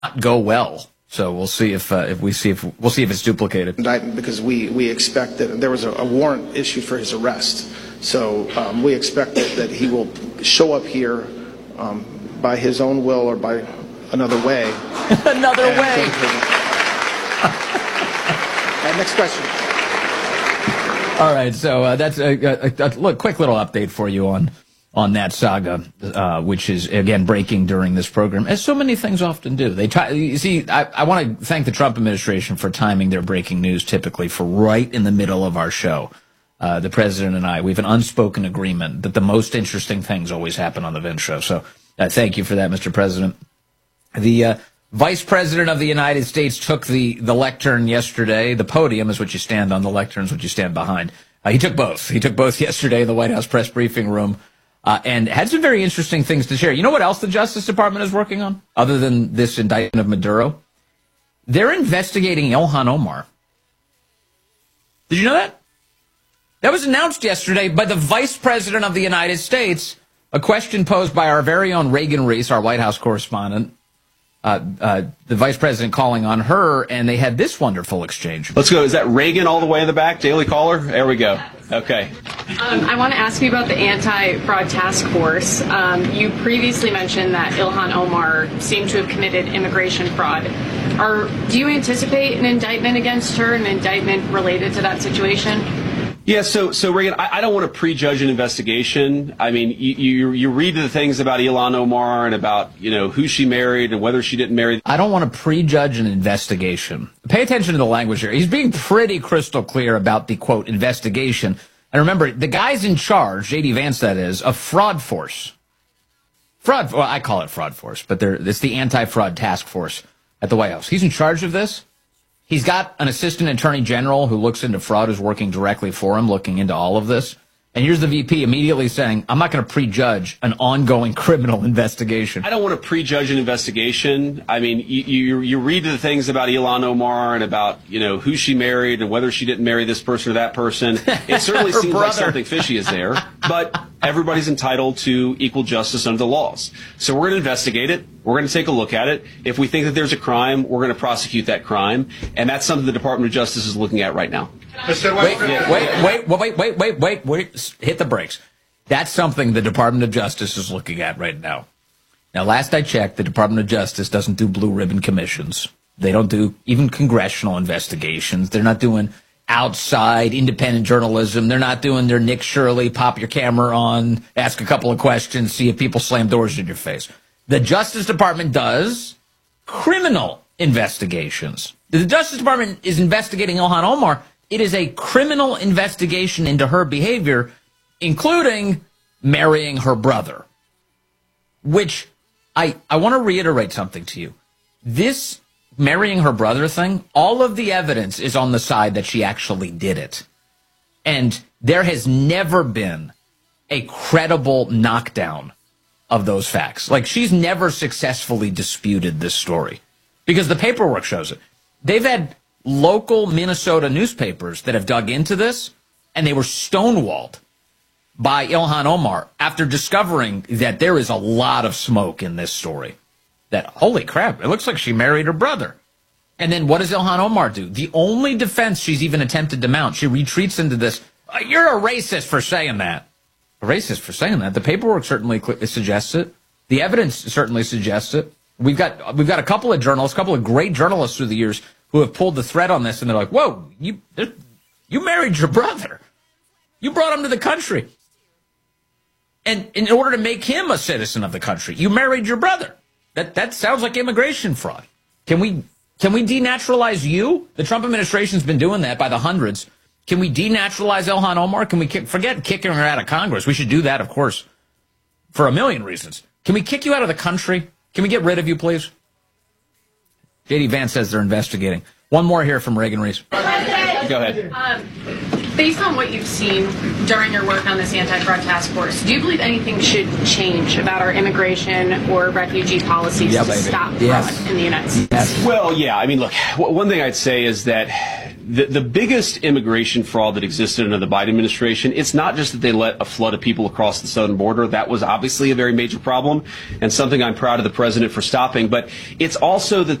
not go well. So we'll see if it's duplicated. Indictment because we expect that there was a warrant issued for his arrest. So we expect that he will show up here by his own will or by another way. Another way. Next question. All right, so that's a quick little update for you on that saga, which is, again, breaking during this program, as so many things often do. They try. You see, I want to thank the Trump administration for timing their breaking news typically for right in the middle of our show. The president and I, we have an unspoken agreement that the most interesting things always happen on the Vince show. So thank you for that, Mr. President. The Vice President of the United States took the lectern yesterday. The podium is what you stand on. The lectern is what you stand behind. He took both. He took both yesterday in the White House press briefing room. And had some very interesting things to share. You know what else the Justice Department is working on, other than this indictment of Maduro? They're investigating Ilhan Omar. Did you know that? That was announced yesterday by the Vice President of the United States, a question posed by our very own Reagan Reese, our White House correspondent. The Vice President calling on her, and they had this wonderful exchange. Let's go. Is that Reagan all the way in the back? Daily Caller? There we go. Okay. I want to ask you about the anti-fraud task force. You previously mentioned that Ilhan Omar seemed to have committed immigration fraud. Do you anticipate an indictment against her, an indictment related to that situation? Yeah, so Reagan, I don't want to prejudge an investigation. I mean, you read the things about Ilhan Omar and about, who she married and whether she didn't marry. I don't want to prejudge an investigation. Pay attention to the language here. He's being pretty crystal clear about the, quote, investigation. And remember, the guy's in charge, J.D. Vance that is, of Fraud Force. Well, I call it Fraud Force, but it's the anti-fraud task force at the White House. He's in charge of this. He's got an assistant attorney general who looks into fraud, who's working directly for him, looking into all of this. And here's the VP immediately saying, I'm not going to prejudge an ongoing criminal investigation. I don't want to prejudge an investigation. I mean, you read the things about Ilhan Omar and about, who she married and whether she didn't marry this person or that person. It certainly seems like something fishy is there. But everybody's entitled to equal justice under the laws. So we're going to investigate it. We're going to take a look at it. If we think that there's a crime, we're going to prosecute that crime. And that's something the Department of Justice is looking at right now. Wait. Hit the brakes. That's something the Department of Justice is looking at right now. Now, last I checked, the Department of Justice doesn't do blue ribbon commissions. They don't do even congressional investigations. They're not doing outside independent journalism. They're not doing their Nick Shirley, pop your camera on, ask a couple of questions, see if people slam doors in your face. The Justice Department does criminal investigations. The Justice Department is investigating Ilhan Omar. It is a criminal investigation into her behavior, including marrying her brother. Which, I want to reiterate something to you. This marrying her brother thing, all of the evidence is on the side that she actually did it. And there has never been a credible knockdown of those facts. Like, she's never successfully disputed this story because the paperwork shows it. They've had local Minnesota newspapers that have dug into this, and they were stonewalled by Ilhan Omar after discovering that there is a lot of smoke in this story. That, holy crap, it looks like she married her brother. And then what does Ilhan Omar do? The only defense she's even attempted to mount, she retreats into this, you're a racist for saying that. A racist for saying that? The paperwork certainly suggests it. The evidence certainly suggests it. We've got a couple of journalists, a couple of great journalists through the years who have pulled the thread on this, and they're like, whoa, you married your brother. You brought him to the country. And in order to make him a citizen of the country, you married your brother. That sounds like immigration fraud. Can we denaturalize you? The Trump administration's been doing that by the hundreds. Can we denaturalize Ilhan Omar? Can we forget kicking her out of Congress? We should do that, of course, for a million reasons. Can we kick you out of the country? Can we get rid of you, please? J.D. Vance says they're investigating. One more here from Reagan Reese. Go ahead. Based on what you've seen during your work on this anti-fraud task force, do you believe anything should change about our immigration or refugee policies to stop fraud in the United States? Well, yeah. I mean, look, one thing I'd say is that the biggest immigration fraud that existed under the Biden administration, it's not just that they let a flood of people across the southern border. That was obviously a very major problem and something I'm proud of the president for stopping. But it's also that